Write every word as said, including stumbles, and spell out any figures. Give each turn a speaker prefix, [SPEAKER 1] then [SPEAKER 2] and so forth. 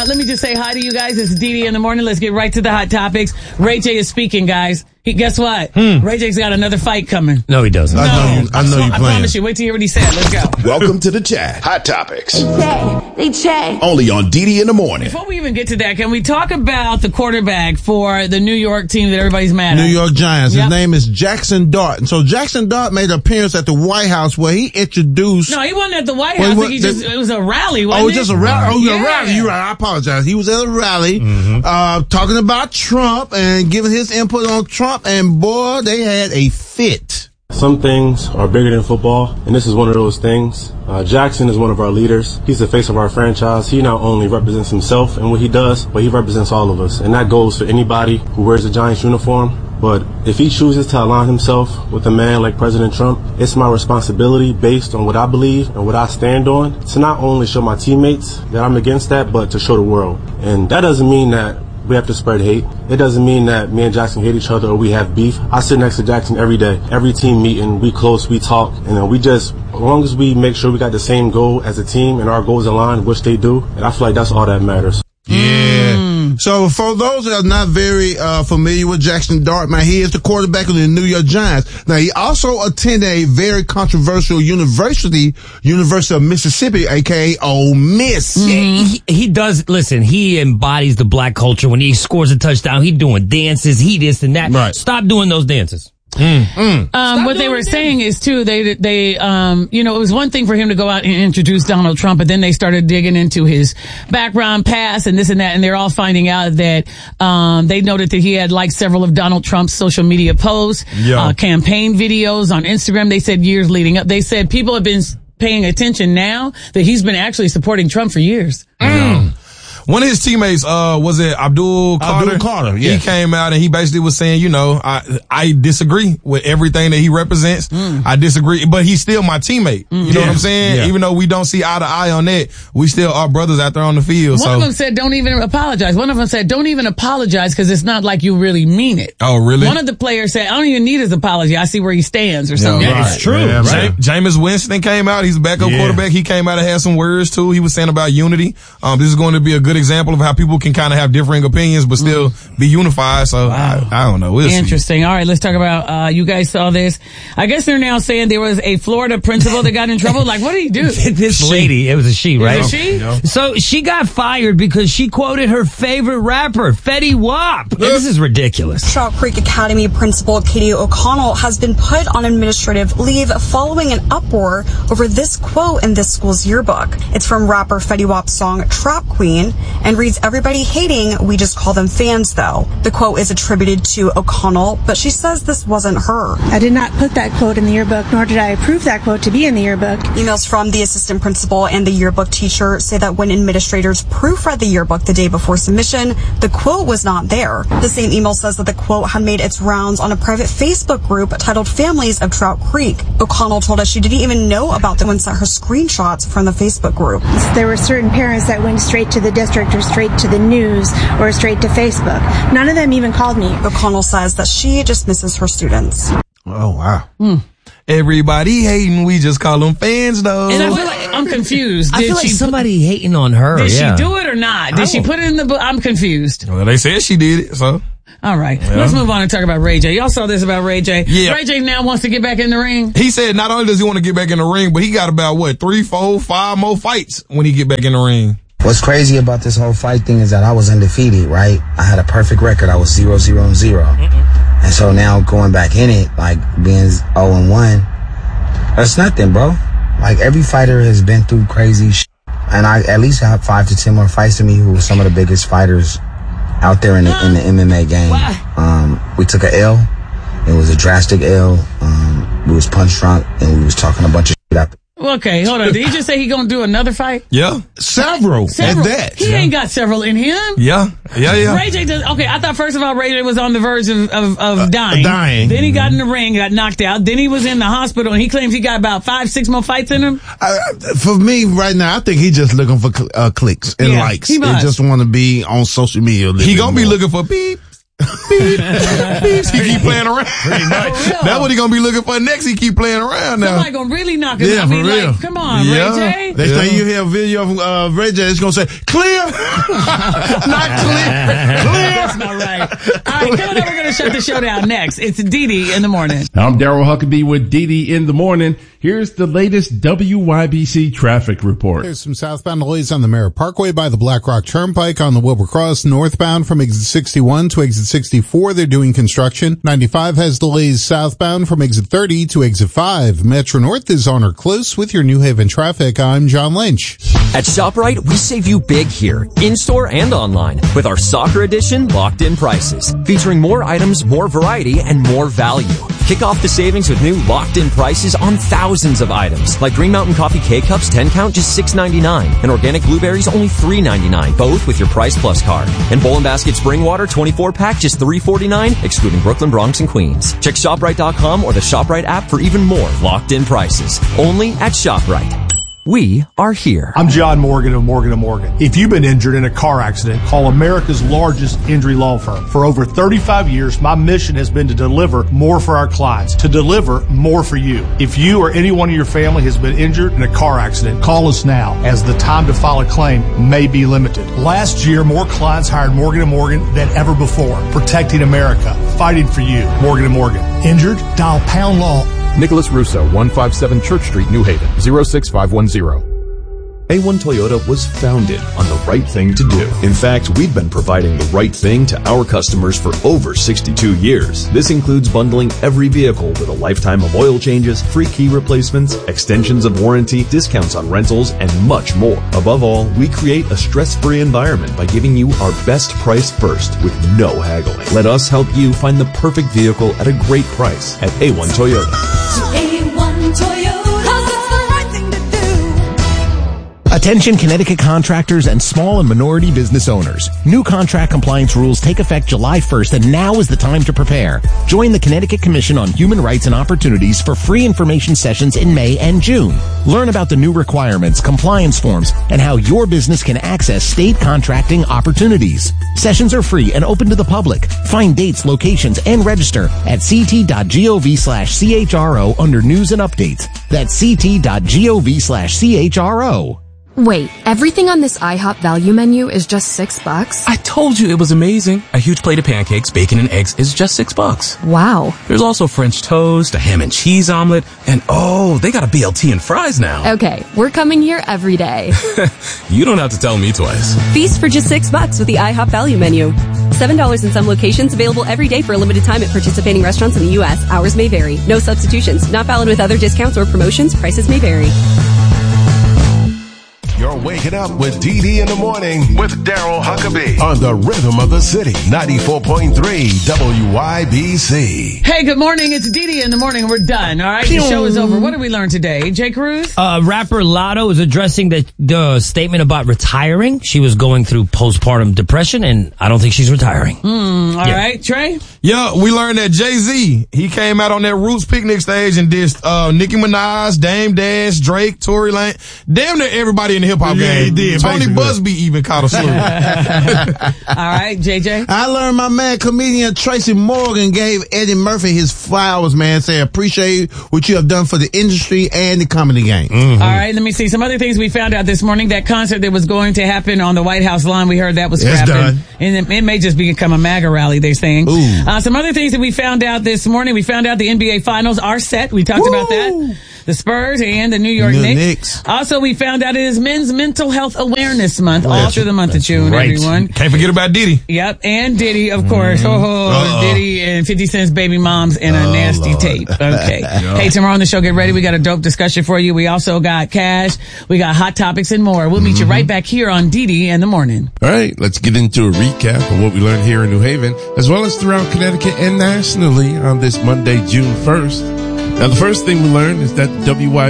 [SPEAKER 1] Let me just say hi to you guys. It's Dee Dee in the morning. Let's get right to the hot topics. Ray J is speaking, guys. He, guess what?
[SPEAKER 2] Hmm.
[SPEAKER 1] Ray J's got another fight coming.
[SPEAKER 2] No, he doesn't.
[SPEAKER 1] No,
[SPEAKER 3] I know you, I know you
[SPEAKER 1] I
[SPEAKER 3] playing.
[SPEAKER 1] promise you. Wait till you hear what he said. Let's go.
[SPEAKER 4] Welcome to the chat. Hot topics.
[SPEAKER 5] They check.
[SPEAKER 4] Only on Dee Dee in the morning.
[SPEAKER 1] Before we even get to that, can we talk about the quarterback for the New York team that everybody's mad at?
[SPEAKER 3] New York Giants.
[SPEAKER 1] Yep.
[SPEAKER 3] His name is Jackson Dart. And so Jackson Dart made an appearance at the White House where he introduced.
[SPEAKER 1] No, he wasn't at the White
[SPEAKER 3] Well,
[SPEAKER 1] House.
[SPEAKER 3] he
[SPEAKER 1] I think he
[SPEAKER 3] was-
[SPEAKER 1] just, it was a rally, wasn't
[SPEAKER 3] Oh,
[SPEAKER 1] it?
[SPEAKER 3] just a rally. Oh,
[SPEAKER 1] Yeah.
[SPEAKER 3] a rally. You're right. I apologize. He was at a rally, uh, talking about Trump and giving his input on Trump. And boy, they had a fit.
[SPEAKER 6] Some things are bigger than football, and this is one of those things. Uh, Jackson is one of our leaders. He's the face of our franchise. He not only represents himself and what he does, but he represents all of us. And that goes for anybody who wears a Giants uniform. But if he chooses to align himself with a man like President Trump, it's my responsibility, based on what I believe and what I stand on, to not only show my teammates that I'm against that, but to show the world. And that doesn't mean that we have to spread hate. It doesn't mean that me and Jackson hate each other or we have beef. I sit next to Jackson every day, every team meeting. We close, we talk, and then we just, as long as we make sure we got the same goal as a team and our goals align, which they do, and I feel like that's all that matters.
[SPEAKER 3] Yeah. So for those that are not very uh, familiar with Jackson Dart, man, he is the quarterback of the New York Giants. Now, he also attended a very controversial university, University of Mississippi, aka Ole Miss.
[SPEAKER 2] He, he does, listen, he embodies the black culture. When he scores a touchdown, he doing dances, he this and that.
[SPEAKER 3] Right.
[SPEAKER 2] Stop doing those dances.
[SPEAKER 3] Mm, mm.
[SPEAKER 1] Um, what they were saying is too, they, they, um, you know, it was one thing for him to go out and introduce Donald Trump, but then they started digging into his background, past, and this and that, and they're all finding out that, um, they noted that he had liked several of Donald Trump's social media posts,
[SPEAKER 3] Yeah.
[SPEAKER 1] uh, campaign videos on Instagram. They said years leading up. They said people have been paying attention now that he's been actually supporting Trump for years.
[SPEAKER 7] Mm. One of his teammates, uh, was it Abdul Carter?
[SPEAKER 3] Abdul Carter, yeah.
[SPEAKER 7] He came out and he basically was saying, you know, I, I disagree with everything that he represents.
[SPEAKER 1] Mm.
[SPEAKER 7] I disagree, but he's still my teammate. You know
[SPEAKER 3] Yeah.
[SPEAKER 7] what I'm saying?
[SPEAKER 3] Yeah.
[SPEAKER 7] Even though we don't see eye to eye on that, we still are brothers out there on the field.
[SPEAKER 1] One
[SPEAKER 7] so.
[SPEAKER 1] of them said, don't even apologize. One of them said, don't even apologize because it's not like you really mean it.
[SPEAKER 7] Oh, really?
[SPEAKER 1] One of the players said, I don't even need his apology. I see where he stands or something.
[SPEAKER 7] Yeah,
[SPEAKER 2] It's true.
[SPEAKER 3] Yeah, right.
[SPEAKER 7] Jam- Jameis Winston came out. He's a backup
[SPEAKER 3] Yeah.
[SPEAKER 7] quarterback. He came out and had some words too. He was saying about unity. Um, this is going to be a good example of how people can kind of have differing opinions but still
[SPEAKER 1] Mm.
[SPEAKER 7] be unified. So I, I don't know. We'll see.
[SPEAKER 1] Interesting. All right, let's talk about, uh, you guys saw this. I guess they're now saying there was a Florida principal that got in trouble. Like, what did he do?
[SPEAKER 2] This lady, it was a she, right?
[SPEAKER 1] Is it she?
[SPEAKER 2] So she got fired because she quoted her favorite rapper, Fetty Wap. This is ridiculous.
[SPEAKER 8] Trout Creek Academy principal Katie O'Connell has been put on administrative leave following an uproar over this quote in this school's yearbook. It's from rapper Fetty Wap's song Trap Queen and reads, "Everybody hating, we just call them fans though." The quote is attributed to O'Connell, but she says this wasn't her.
[SPEAKER 9] I did not put that quote in the yearbook, nor did I approve that quote to be in the yearbook.
[SPEAKER 8] Emails from the assistant principal and the yearbook teacher say that when administrators proofread the yearbook the day before submission, the quote was not there. The same email says that the quote had made its rounds on a private Facebook group titled Families of Trout Creek. O'Connell told us she didn't even know about the one sent her screenshots from the Facebook group.
[SPEAKER 9] There were certain parents that went straight to the district or straight to the news or straight to Facebook. None of them even called me.
[SPEAKER 8] O'Connell says that she just misses her students.
[SPEAKER 3] Oh, wow.
[SPEAKER 1] Hmm.
[SPEAKER 7] Everybody hating, we just call them fans though.
[SPEAKER 1] And I feel like, I'm confused.
[SPEAKER 2] I
[SPEAKER 1] Did
[SPEAKER 2] feel like
[SPEAKER 1] she,
[SPEAKER 2] somebody hating on her.
[SPEAKER 1] did
[SPEAKER 2] yeah.
[SPEAKER 1] she do it or not? Did she put it in the book? I'm confused.
[SPEAKER 7] Well, they said she did it, so.
[SPEAKER 1] All right. Let's move on and talk about Ray J. Y'all saw this about Ray J.
[SPEAKER 7] Yeah.
[SPEAKER 1] Ray J now wants to get back in the ring.
[SPEAKER 7] He said not only does he want to get back in the ring, but he got about, what, three, four, five more fights when he get back in the ring.
[SPEAKER 10] What's crazy about this whole fight thing is that I was undefeated, right? I had a perfect record. I was zero, zero, and zero. Mm-mm. And so now going back in it, like being oh and one, that's nothing, bro. Like every fighter has been through crazy shit. And I at least have five to ten more fights than me who were some of the biggest fighters out there in the, in the M M A game. Um, we took a L. It was a drastic L. Um, we was punch drunk and we was talking a bunch of shit out there.
[SPEAKER 1] Okay, hold on. Did he just say he gonna do another fight?
[SPEAKER 7] Yeah.
[SPEAKER 3] Several.
[SPEAKER 1] Several.
[SPEAKER 3] At that.
[SPEAKER 1] He
[SPEAKER 3] yeah.
[SPEAKER 1] ain't got several in him.
[SPEAKER 7] Yeah. Yeah, yeah.
[SPEAKER 1] Ray J does, okay, I thought first of all Ray J was on the verge of, of, of
[SPEAKER 3] Uh,
[SPEAKER 1] dying.
[SPEAKER 3] dying.
[SPEAKER 1] Then he got in the ring, got knocked out. Then he was in the hospital and he claims he got about five, six more fights in him.
[SPEAKER 3] I, for me, right now, I think he's just looking for cl- uh, clicks and
[SPEAKER 1] Yeah,
[SPEAKER 3] likes.
[SPEAKER 1] he
[SPEAKER 3] He
[SPEAKER 1] must.
[SPEAKER 3] just want to be on social media. a little
[SPEAKER 7] He
[SPEAKER 3] bit
[SPEAKER 7] gonna be
[SPEAKER 3] more.
[SPEAKER 7] looking for beep. beep, beep. He keep playing around.
[SPEAKER 2] Pretty much.
[SPEAKER 7] That's what he gonna be looking for next. He keep playing around now.
[SPEAKER 1] Somebody gonna really knock him
[SPEAKER 3] Yeah,
[SPEAKER 1] out. I mean,
[SPEAKER 3] for real.
[SPEAKER 1] like, come on,
[SPEAKER 7] Yeah.
[SPEAKER 1] Ray J.
[SPEAKER 3] Next
[SPEAKER 7] Yeah.
[SPEAKER 3] time you hear a video from uh, Ray J, it's gonna say clear, not clear, clear.
[SPEAKER 1] That's not right. All right, coming up, we're gonna shut the show down next. It's Dee Dee in the morning.
[SPEAKER 5] I'm Daryl Huckabee with Dee Dee in the morning. Here's the latest W Y B C traffic report.
[SPEAKER 11] There's some southbound delays on the Merritt Parkway by the Black Rock Turnpike on the Wilbur Cross northbound from exit sixty-one to exit sixty-four. They're doing construction. ninety-five has delays southbound from exit thirty to exit five. Metro North is on or close with your New Haven traffic. I'm John Lynch.
[SPEAKER 12] At ShopRite, we save you big here, in-store and online, with our soccer edition locked-in prices, featuring more items, more variety, and more value. Kick off the savings with new locked-in prices on thousands of items, like Green Mountain Coffee K-Cups ten count just six ninety-nine, and organic blueberries only three ninety-nine, both with your Price Plus card. And Bowl and Basket Spring Water twenty-four pack just three forty-nine, excluding Brooklyn, Bronx, and Queens. Check ShopRite dot com or the ShopRite app for even more locked-in prices. Only at ShopRite. We are here.
[SPEAKER 13] I'm John Morgan of Morgan and Morgan. If you've been injured in a car accident, call America's largest injury law firm. For over thirty-five years, my mission has been to deliver more for our clients, to deliver more for you. If you or anyone in your family has been injured in a car accident, call us now, as the time to file a claim may be limited. Last year, more clients hired Morgan and Morgan than ever before, protecting America, fighting for you. Morgan and Morgan. Injured? Dial pound law.
[SPEAKER 14] Nicholas Russo, one fifty-seven Church Street, New Haven, zero six five one zero.
[SPEAKER 4] A one Toyota was founded on the right thing to do. In fact, we've been providing the right thing to our customers for over sixty-two years. This includes bundling every vehicle with a lifetime of oil changes, free key replacements, extensions of warranty, discounts on rentals, and much more. Above all, we create a stress-free environment by giving you our best price first with no haggling. Let us help you find the perfect vehicle at a great price at A one Toyota.
[SPEAKER 15] A one Toyota, 'cause it's the right thing to do.
[SPEAKER 16] Attention Connecticut contractors and small and minority business owners. New contract compliance rules take effect July first, and now is the time to prepare. Join the Connecticut Commission on Human Rights and Opportunities for free information sessions in May and June. Learn about the new requirements, compliance forms, and how your business can access state contracting opportunities. Sessions are free and open to the public. Find dates, locations, and register at ct.gov slash CHRO under news and updates. That's ct.gov slash CHRO.
[SPEAKER 17] Wait, everything on this IHOP value menu is just six bucks?
[SPEAKER 18] I told you it was amazing. A huge plate of pancakes, bacon, and eggs is just six bucks.
[SPEAKER 17] Wow.
[SPEAKER 18] There's also French toast, a ham and cheese omelet, and oh, they got a B L T and fries now.
[SPEAKER 17] Okay, we're coming here every day.
[SPEAKER 18] You don't have to tell me twice.
[SPEAKER 19] Feast for just six bucks with the IHOP value menu. Seven dollars in some locations, available every day for a limited time at participating restaurants in the U S. Hours may vary. No substitutions. Not valid with other discounts or promotions. Prices may vary.
[SPEAKER 4] You're waking up with Dee Dee in the morning with Daryl Huckabee on the rhythm of the city, ninety-four point three W Y B C.
[SPEAKER 1] Hey, good morning. It's Dee Dee in the morning. We're done. All right. The show is over. What did we learn today? Jay Cruz?
[SPEAKER 2] Uh, rapper Lotto is addressing the, the statement about retiring. She was going through postpartum depression, and I don't think she's retiring.
[SPEAKER 1] Mm, all
[SPEAKER 2] Yeah.
[SPEAKER 1] right. Trey?
[SPEAKER 7] Yeah, we learned that Jay-Z, he came out on that Roots picnic stage and dissed uh, Nicki Minaj, Dame Dash, Drake, Tory Lane, damn near everybody in the hip-hop
[SPEAKER 3] Yeah,
[SPEAKER 7] game.
[SPEAKER 3] he did,
[SPEAKER 7] Tony
[SPEAKER 3] basically.
[SPEAKER 7] Busby even caught a slur.
[SPEAKER 1] All right. J J?
[SPEAKER 3] I learned my man comedian Tracy Morgan gave Eddie Murphy his flowers, man, saying appreciate what you have done for the industry and the comedy game.
[SPEAKER 1] Mm-hmm. All right, let me see. Some other things we found out this morning. That concert that was going to happen on the White House lawn, we heard that was
[SPEAKER 3] It's
[SPEAKER 1] scrapped.
[SPEAKER 3] done.
[SPEAKER 1] And it, it may just become a MAGA rally, they're saying. Uh, some other things that we found out this morning. We found out the N B A Finals are set. We talked
[SPEAKER 3] Woo!
[SPEAKER 1] about that. The Spurs and the New York
[SPEAKER 3] New
[SPEAKER 1] Knicks.
[SPEAKER 3] Knicks.
[SPEAKER 1] Also, we found out it is Men's Mental Health Awareness Month, all
[SPEAKER 3] That's-
[SPEAKER 1] through the month of
[SPEAKER 3] that's
[SPEAKER 1] June,
[SPEAKER 3] right.
[SPEAKER 1] everyone.
[SPEAKER 7] Can't forget about Diddy.
[SPEAKER 1] Yep, and Diddy, of course. Oh,
[SPEAKER 7] Uh-oh.
[SPEAKER 1] Diddy and fifty Cent's baby moms in a
[SPEAKER 3] Oh,
[SPEAKER 1] nasty
[SPEAKER 3] Lord.
[SPEAKER 1] tape. Okay. Hey, tomorrow on the show, get ready. We got a dope discussion for you. We also got cash. We got hot topics and more. We'll meet you right back here on Didi in the morning.
[SPEAKER 5] All right, let's get into a recap of what we learned here in New Haven, as well as throughout Connecticut and nationally on this Monday, June first. Now, the first thing we learned is that W Y